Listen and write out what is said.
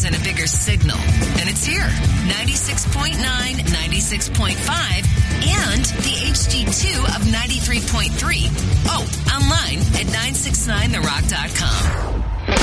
noise and a bigger signal. And it's here. 96.9, 96.5, and the HD2 of 93.3. Oh, online at 969therock.com.